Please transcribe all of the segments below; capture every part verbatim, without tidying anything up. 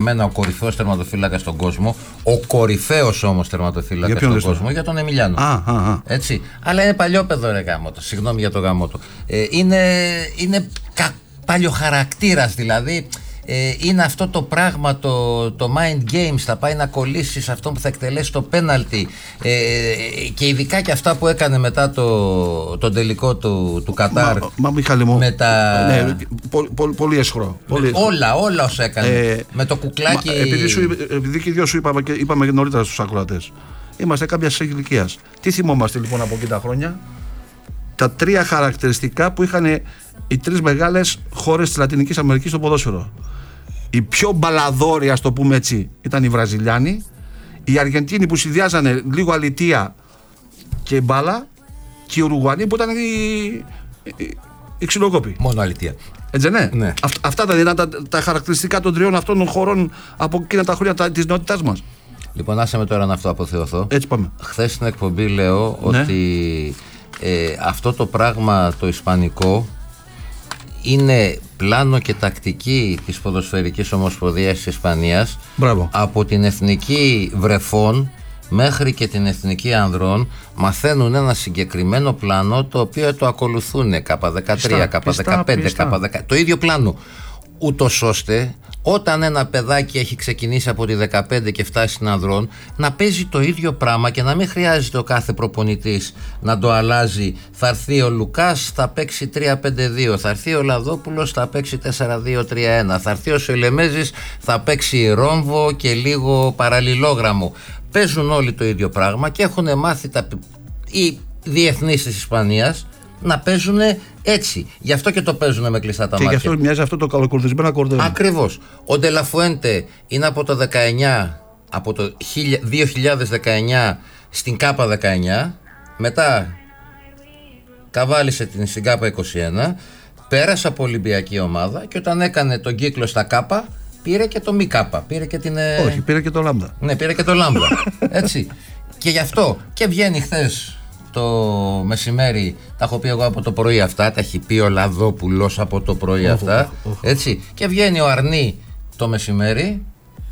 μένα ο κορυφαίος τερματοφύλακας στον κόσμο. Ο κορυφαίος όμως τερματοφύλακας στον κόσμο, για τον Εμιλιάνο. Α, α, α. Έτσι. Αλλά είναι παλιόπαιδο ρε γάμοτο. Συγγνώμη για το γάμοτο. Ε, είναι είναι κα, παλιοχαρακτήρας δηλαδή. Ε, είναι αυτό το πράγμα, το, το mind games, θα πάει να κολλήσει σε αυτό που θα εκτελέσει το πέναλτι, ε, και ειδικά και αυτά που έκανε μετά το, το τελικό του, του Κατάρ. Μα, μα Μιχάλη μου, με τα... ναι, πο, πο, πολύ εσχρό. Πολύ... Όλα, όλα όσα έκανε. Ε, με το κουκλάκι. Μα, επειδή, σου, επειδή και οι δυο σου είπαμε, και, είπαμε και νωρίτερα στους ακροατές, είμαστε κάποια ηλικίας. Τι θυμόμαστε λοιπόν από εκεί τα χρόνια? Τα τρία χαρακτηριστικά που είχαν οι τρεις μεγάλες χώρες της Λατινικής Αμερικής στο ποδόσφαιρο. Οι πιο μπαλαδόροι, ας το πούμε έτσι, ήταν οι Βραζιλιάνοι. Οι Αργεντίνοι που συνδυάζανε λίγο αλητεία και μπάλα. Και οι Ουρουγουανοί που ήταν οι, οι, οι ξυλοκόποι. Μόνο αλητεία. Έτσι ναι. ναι. Αυτ, αυτά τα, ήταν τα, τα χαρακτηριστικά των τριών αυτών των χωρών από εκείνα τα χρόνια της νεότητάς μας. Λοιπόν, άσε με τώρα να αυτό αποθεωθώ. Έτσι πάμε. Χθες στην εκπομπή λέω ναι. ότι ε, αυτό το πράγμα το ισπανικό είναι πλάνο και τακτική της ποδοσφαιρικής ομοσπονδίας της Ισπανίας. Μπράβο. Από την εθνική βρεφών μέχρι και την εθνική ανδρών μαθαίνουν ένα συγκεκριμένο πλάνο, το οποίο το ακολουθούν κάπα δεκατρία, κάπα δεκαπέντε, κάπα δέκα, το ίδιο πλάνο, ούτως ώστε όταν ένα παιδάκι έχει ξεκινήσει από τη δεκαπέντε και φτάσει στην ανδρών να παίζει το ίδιο πράγμα και να μην χρειάζεται ο κάθε προπονητής να το αλλάζει. Θα έρθει ο Λουκάς, θα παίξει τρία πέντε δύο, θα έρθει ο Λαδόπουλος, θα παίξει τέσσερα δύο τρία ένα, θα έρθει ο Σελεμέζης, θα παίξει ρόμβο και λίγο παραλληλόγραμμο. Παίζουν όλοι το ίδιο πράγμα και έχουν μάθει τα, οι διεθνείς της Ισπανίας να παίζουν έτσι. Γι' αυτό και το παίζουν με κλειστά τα και μάτια. Και γι' αυτό μοιάζει αυτό το καλοκουρδισμένο ακορντεόν. Ακριβώς. Ο Ντελαφουέντε είναι από το δεκαεννιά, από το δύο χιλιάδες δεκαεννιά στην ΚΑΠΑ δεκαεννιά. Μετά καβάλισε την στην ΚΑΠΑ είκοσι ένα. Πέρασε από Ολυμπιακή ομάδα και όταν έκανε τον κύκλο στα ΚΑΠΑ πήρε και το μη ΚΑΠΑ. Πήρε και την. Όχι, πήρε και το Λάμπδα. Ναι, πήρε και το Λάμπδα. Έτσι. Και γι' αυτό και βγαίνει χθες το μεσημέρι, τα έχω πει εγώ από το πρωί αυτά, τα έχει πει ο Λαδόπουλος από το πρωί oh, αυτά, oh, oh. έτσι, και βγαίνει ο Αρνή το μεσημέρι,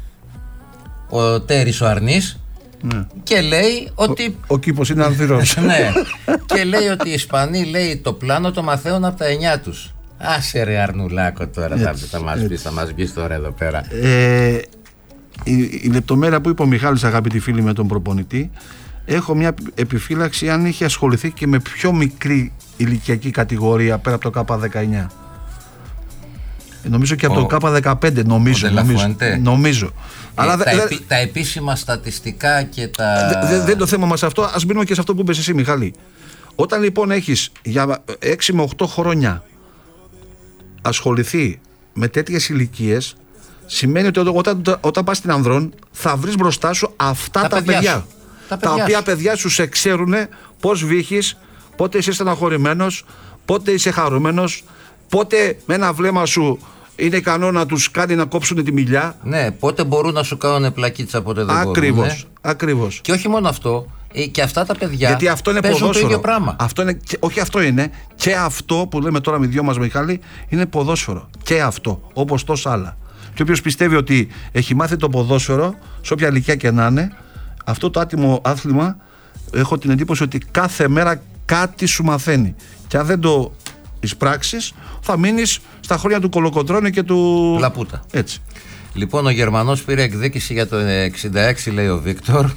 ο Τέρης ο Αρνής, ναι. και λέει ότι... Ο, ο κήπος είναι ανθυρός. ναι, και λέει ότι οι Ισπανοί, λέει, το πλάνο το μαθαίνουν από τα εννιά τους. Άσε ρε Αρνουλάκο τώρα, έτσι, θα, θα μας πεις, θα μας πεις τώρα εδώ πέρα. Ε, η, η λεπτομέρεια που είπε ο Μιχάλης, αγαπητοί φίλοι, με τον προπονητή, έχω μια επιφύλαξη αν είχε ασχοληθεί και με πιο μικρή ηλικιακή κατηγορία πέρα από το ΚΑΠΑ δεκαεννιά. Νομίζω και από ο, το ΚΑΠΑ δεκαπέντε, νομίζω. Νομίζω. νομίζω. Ε, Αλλά τα, δε, επί, τα επίσημα στατιστικά και τα. Δεν δε, δε το θέμα μας αυτό. Ας μείνουμε και σε αυτό που είπες εσύ, Μιχάλη. Όταν λοιπόν έχεις για έξι με οκτώ χρόνια ασχοληθεί με τέτοιες ηλικίες, σημαίνει ότι όταν, όταν πας στην ανδρών θα βρεις μπροστά σου αυτά τα, τα παιδιά. παιδιά. Τα, τα οποία παιδιά σου σε ξέρουν πώς βύχεις, πότε είσαι στεναχωρημένος, πότε είσαι χαρούμενος, πότε με ένα βλέμμα σου είναι ικανό να τους κάνει να κόψουν τη μιλιά. Ναι, πότε μπορούν να σου κάνουν πλακίτσα, πότε δεν ακριβώς, μπορούν. Ναι. Ακριβώς. Και όχι μόνο αυτό, και αυτά τα παιδιά. Γιατί αυτό είναι παίζουν ποδόσφαιρο. Το ίδιο πράγμα. Αυτό είναι, όχι αυτό είναι, και αυτό που λέμε τώρα με δυο μας, Μιχάλη, είναι ποδόσφαιρο. Και αυτό, όπως τόσα άλλα. Και όποιος πιστεύει ότι έχει μάθει το ποδόσφαιρο, σε όποια ηλικία και να είναι, αυτό το άτιμο άθλημα, έχω την εντύπωση ότι κάθε μέρα κάτι σου μαθαίνει. Και αν δεν το εισπράξεις, θα μείνεις στα χρόνια του Κολοκοτρώνη και του Λαπούτα. Έτσι. Λοιπόν, ο Γερμανός πήρε εκδίκηση για το εξήντα έξι, λέει ο Βίκτορ.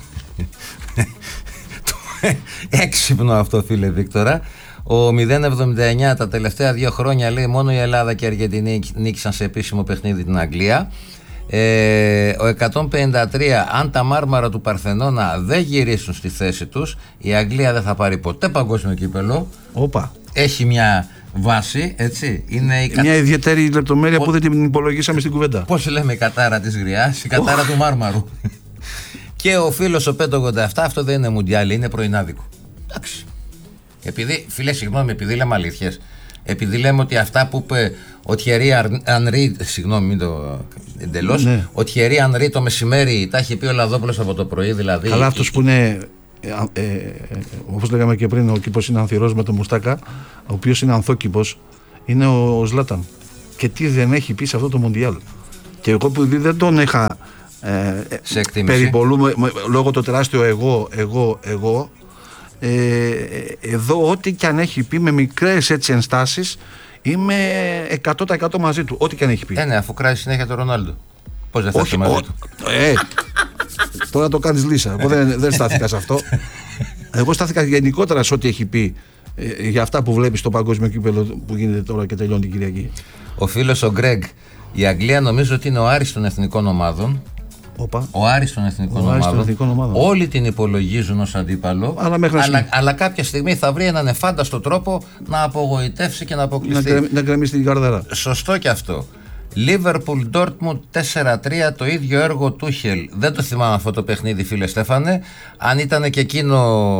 Έξυπνο αυτό, φίλε Βίκτορα. Ο μηδέν εβδομήντα εννιά τα τελευταία δύο χρόνια, λέει, μόνο η Ελλάδα και η Αργεντινή νίκησαν σε επίσημο παιχνίδι την Αγγλία. Ε, ο εκατόν πενήντα τρία, αν τα μάρμαρα του Παρθενώνα δεν γυρίσουν στη θέση τους, η Αγγλία δεν θα πάρει ποτέ παγκόσμιο κύπελο. Όπα. Έχει μια βάση, έτσι. Είναι η μια ιδιαίτερη λεπτομέρεια Πο... που δεν την υπολογίσαμε στην κουβέντα. Πώς λέμε η κατάρα της γριάς, η κατάρα του μάρμαρου. Και ο φίλος ο πέντε ογδόντα επτά, αυτό δεν είναι μουντιάλ, είναι πρωινάδικο. Εντάξει. Επειδή, φίλε, συγγνώμη, επειδή λέμε αλήθειες, επειδή λέμε ότι αυτά που είπε ο Θιερί Ανρί, συγγνώμη, μην το εντελώς, ναι. ο Θιερί Ανρί το μεσημέρι τα έχει πει ο Λαδόπουλος από το πρωί, δηλαδή. Αλλά αυτός που είναι, ε, ε, όπως λέγαμε και πριν, ο κήπος είναι ανθυρός με τον Μουστάκα, ο οποίος είναι ανθόκηπος, είναι ο, ο Ζλάταν. Και τι δεν έχει πει σε αυτό το Μουντιάλ. Και εγώ που δεν τον είχα ε, περιπολούμε λόγω το τεράστιο εγώ, εγώ, εγώ. Ε, εδώ ό,τι και αν έχει πει με μικρές έτσι ενστάσεις είμαι εκατό τοις εκατό μαζί του. Ό,τι και αν έχει πει. Ε, ναι, αφού κράζει συνέχεια τον Ρονάλντο. Πώς δεν θα είσαι μαζί του. Ε, τώρα το κάνεις λύσα. Εγώ δεν, δεν στάθηκα σε αυτό. Εγώ στάθηκα γενικότερα σε ό,τι έχει πει ε, για αυτά που βλέπεις στο παγκόσμιο κύπελλο που γίνεται τώρα και τελειώνει την Κυριακή. Ο φίλος ο Γκρέγκ, η Αγγλία νομίζω ότι είναι ο Άρης των εθνικών ομάδων. Οπα. Ο Άρης των εθνικών, ομάδων. ομάδων. Όλοι την υπολογίζουν ως αντίπαλο. Αλλά, αλλά, αλλά κάποια στιγμή θα βρει έναν εφάνταστο τρόπο να απογοητεύσει και να αποκλειστεί. Να, να γκρεμίσει την καρδέρα. Σωστό και αυτό. Λίβερπουλ Ντόρτμουντ τέσσερα τρία, το ίδιο έργο Τούχελ. Δεν το θυμάμαι αυτό το παιχνίδι, φίλε Στέφανε. Αν ήταν και εκείνο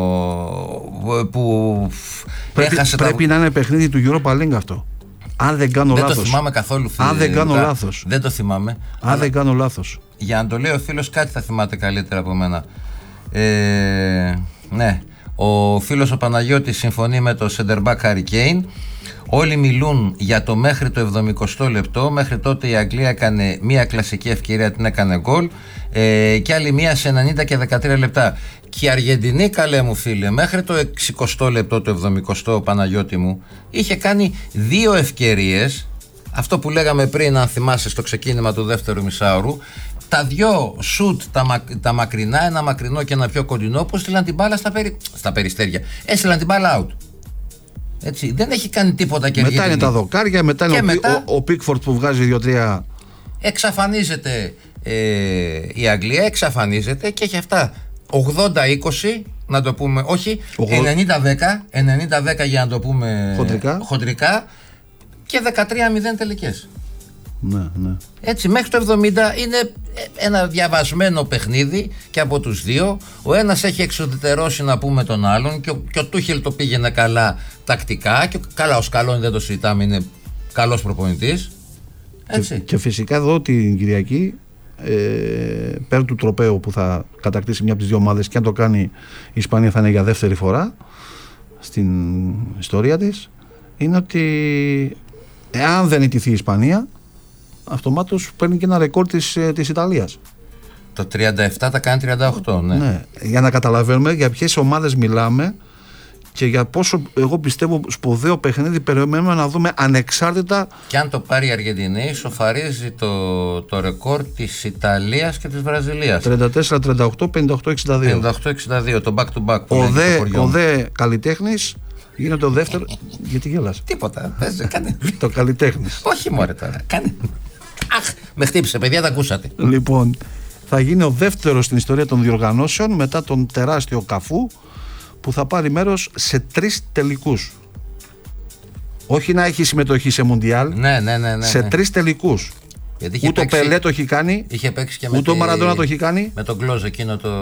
που πρέπει, έχασε. Πρέπει τα... να είναι παιχνίδι του Europa League αυτό. Αν δεν κάνω δεν λάθος. Δεν το θυμάμαι καθόλου, φίλε. Αν δεν κάνω λάθος. Δεν το θυμάμαι. Αν αλλά... δεν κάνω λάθος. Για να το λέει ο φίλος, κάτι θα θυμάται καλύτερα από μένα. Ε, ναι. Ο φίλος ο Παναγιώτης συμφωνεί με το Σεντερμπακ Harry Kane. Όλοι μιλούν για το μέχρι το εβδομηκοστό λεπτό. Μέχρι τότε η Αγγλία έκανε μία κλασική ευκαιρία, την έκανε γκολ, ε, και άλλη μία σε ενενήντα και δεκατρία λεπτά. Και η Αργεντινή, καλέ μου φίλε, μέχρι το εξηκοστό λεπτό, το εβδομηκοστό, Παναγιώτη μου, είχε κάνει δύο ευκαιρίες. Αυτό που λέγαμε πριν, αν θυμάσαι, στο ξεκίνημα του δεύτερου μισάωρου. Τα δυο σουτ, τα, μα, τα μακρινά, ένα μακρινό και ένα πιο κοντινό, που έστειλαν την μπάλα στα, περι, στα περιστέρια. Έστειλαν την μπάλα out. Έτσι, δεν έχει κάνει τίποτα και μετά είναι τα δοκάρια, μετά είναι ο, μετά, ο, ο Πίκφορτ που βγάζει δύο-τρία. Εξαφανίζεται ε, η Αγγλία, εξαφανίζεται και έχει αυτά ογδόντα είκοσι, να το πούμε, όχι, ενενήντα δέκα, ενενήντα δέκα για να το πούμε χοντρικά, χοντρικά και δεκατρία μηδέν τελικές. Ναι, ναι. Έτσι, μέχρι το εβδομήντα είναι ένα διαβασμένο παιχνίδι και από τους δύο. Ο ένας έχει εξουδετερώσει, να πούμε, τον άλλον, και ο, και ο Τούχελ το πήγαινε καλά τακτικά. Και καλά, ο Σκαλόνι δεν το συζητάμε, είναι καλός προπονητής. Έτσι. Και, και φυσικά εδώ την Κυριακή, ε, πέραν του τροπαίου που θα κατακτήσει μια από τις δύο ομάδες, και αν το κάνει η Ισπανία θα είναι για δεύτερη φορά στην ιστορία της, είναι ότι εάν δεν ιτηθεί η Ισπανία, αυτομάτως παίρνει και ένα ρεκόρ της, της Ιταλίας. Το τριάντα επτά τα κάνει τριάντα οκτώ, ναι. ναι. Για να καταλαβαίνουμε για ποιες ομάδες μιλάμε και για πόσο, εγώ πιστεύω, σπουδαίο παιχνίδι περιμένουμε να δούμε ανεξάρτητα. Και αν το πάρει η Αργεντινή, σοφαρίζει το, το ρεκόρ της Ιταλίας και της Βραζιλίας. τριάντα τέσσερα τριάντα οκτώ πενήντα οκτώ εξήντα δύο. πενήντα οκτώ εξήντα δύο, το back to back. Ο δε, ο δε καλλιτέχνης γίνεται ο δεύτερο. Γιατί γέλασε? Τίποτα. Πες, κάνε. Το καλλιτέχνης. Όχι μωρέ τώρα. Κάνε. Αχ, με χτύπησε, παιδιά, τα ακούσατε. Λοιπόν, θα γίνει ο δεύτερος στην ιστορία των διοργανώσεων μετά τον τεράστιο Καφού, που θα πάρει μέρος σε τρεις τελικούς. Όχι να έχει συμμετοχή σε Μουντιάλ, ναι, ναι, ναι, ναι, σε ναι. τρεις τελικούς. Ούτε ο Πελέ το έχει κάνει, είχε παίξει και ούτε ο Μαραντόνα το έχει κάνει. Με τον Κλόζ εκείνο το.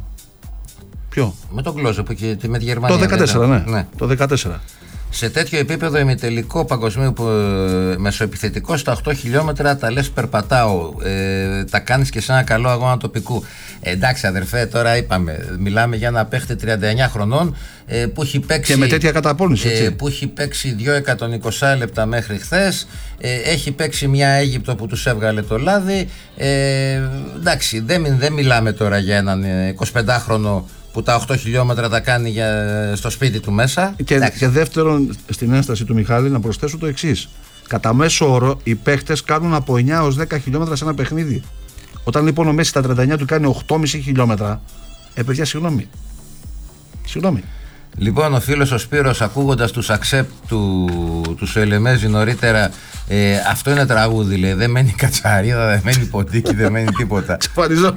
Ποιο? Με τον Κλόζ που και με τη Γερμανία. Το δεκατέσσερα, ναι. ναι. Το δεκατέσσερα. Σε τέτοιο επίπεδο ημιτελικό παγκοσμίου που, ε, μεσοεπιθετικό στα οκτώ χιλιόμετρα, τα λες περπατάω, ε, τα κάνεις και σε ένα καλό αγώνα τοπικού. Ε, εντάξει αδερφέ, τώρα είπαμε, μιλάμε για ένα παίχτη τριάντα εννιά χρονών, ε, που έχει παίξει, και με τέτοια καταπώνηση, έτσι. Ε, που έχει παίξει δύο εκατόν είκοσι λεπτά μέχρι χθες, ε, έχει παίξει μια Αίγυπτο που τους έβγαλε το λάδι, ε, εντάξει, δεν, δεν μιλάμε τώρα για έναν εικοσιπεντάχρονο που τα οκτώ χιλιόμετρα τα κάνει για, στο σπίτι του μέσα. Και, και δεύτερον, στην ένσταση του Μιχάλη, να προσθέσω το εξής. Κατά μέσο όρο, οι παίχτες κάνουν από εννιά έως δέκα χιλιόμετρα σε ένα παιχνίδι. Όταν λοιπόν ο Μέση στα τριάντα εννιά του κάνει οκτώ κόμμα πέντε χιλιόμετρα, ε, παιδιά, συγγνώμη. Συγγνώμη. Λοιπόν, ο φίλος ο Σπύρος, ακούγοντας τους accept του, του Σοελεμέζη νωρίτερα, ε, αυτό είναι τραγούδι, λέει. Δεν μένει κατσαρίδα, δεν μένει ποντίκι, δεν μένει τίποτα. Ξεφανιζώ.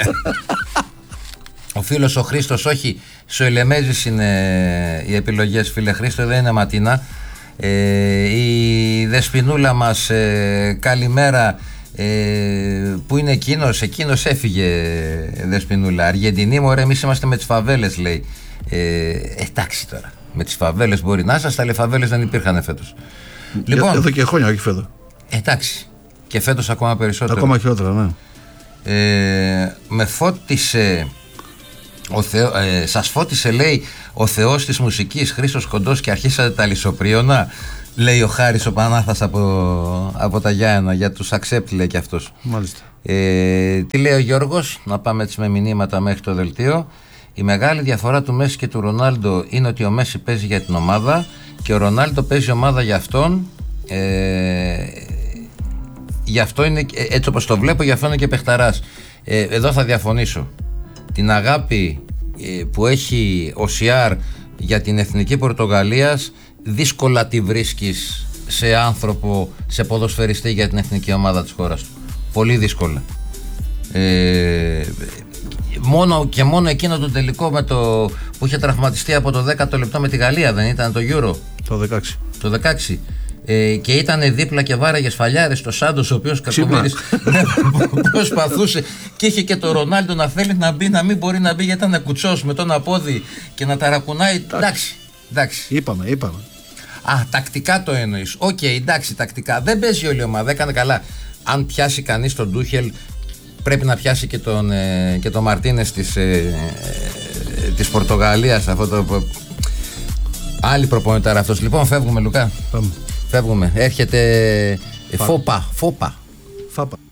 Ο φίλος ο Χρήστος, όχι, Σοελεμέζης είναι οι επιλογές, φίλε Χρήστο, δεν είναι Ματίνα. Ε, η Δεσποινούλα μας, ε, καλημέρα, ε, που είναι εκείνος, εκείνος έφυγε, Δεσποινούλα. Αργεντινή, μωρέ, εμείς είμαστε με τις φαβέλες, λέει. Ε, εντάξει τώρα, με τις φαβέλες μπορεί να σας, αλλά οι φαβέλες δεν υπήρχαν φέτος. Λοιπόν, εδώ και χρόνια, όχι φέτος. Εντάξει, και φέτος ακόμα περισσότερο. Ακόμα χειρότερα, ναι. Ε, με φώτισε... Ο Θεό, ε, σας φώτισε, λέει, ο Θεός της μουσικής, Χρήστος Κοντός, και αρχίσατε τα λισοπρίωνα. Λέει ο Χάρης ο Πανάθας από, από τα Γιάννενα. Για τους accept λέει και αυτός. Μάλιστα. Ε, τι λέει ο Γιώργος, να πάμε έτσι με μηνύματα μέχρι το δελτίο. Η μεγάλη διαφορά του Μέση και του Ρονάλντο είναι ότι ο Μέση παίζει για την ομάδα και ο Ρονάλντο παίζει ομάδα για αυτόν. Ε, γι' αυτό είναι, έτσι όπως το βλέπω, γι' αυτό είναι και παιχταράς. Ε, εδώ θα διαφωνήσω. Την αγάπη ε, που έχει ο Σιάρ για την εθνική Πορτογαλίας δύσκολα τη βρίσκεις σε άνθρωπο, σε ποδοσφαιριστή για την εθνική ομάδα της χώρας του. Πολύ δύσκολα. Ε, μόνο και μόνο εκείνο το τελικό με το, που είχε τραυματιστεί από το δέκατο λεπτό με τη Γαλλία, δεν ήταν το Euro? Το δεκαέξι. Το δεκαέξι. Ε, και ήταν δίπλα και βάραγε σφαλιάρες στο Σάντος, ο οποίος κακομοίρης προσπαθούσε και είχε και το Ρονάλντο να θέλει να μπει, να μην μπορεί να μπει γιατί ήταν κουτσός με το ένα πόδι και να ταρακουνάει. Εντάξει, εντάξει. Είπαμε, είπαμε. Α, τακτικά το εννοείς. Οκ, okay, εντάξει, τακτικά. Δεν παίζει όλη η ομάδα, έκανε καλά. Αν πιάσει κανείς τον Ντούχελ, πρέπει να πιάσει και τον, ε, και τον Μαρτίνες της, ε, ε, της Πορτογαλίας. Αυτό το, άλλη προπονητάρα αυτός. Λοιπόν, φεύγουμε, Λουκά. Πάμε. Φεύγουμε. Έρχεται φόπα, φόπα. Φάπα.